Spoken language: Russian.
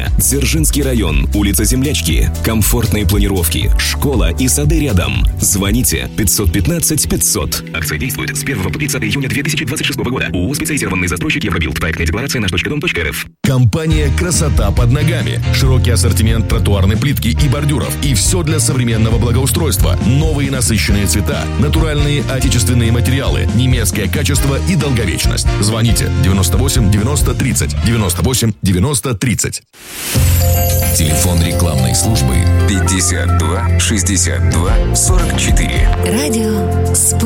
Ленина, Дзержинский район, улица Землячки. Комфортные планировки, школа и сады рядом. Звоните 515 500. Акция действует с 1 по 30 июня 2026 года. ООО «Специализированный застройщик Евробилд». Проектная декларация наш.дом.рф. Компания «Красота под ногами». Широкий ассортимент тротуарной плитки и бордюров. И все для современного благоустройства. Новые насыщенные цвета, натуральные отечественные материалы, немецкое качество и долговечность. Звоните 98 90 30 98 90 30. Телефон рекламной службы 52 62 44. Радио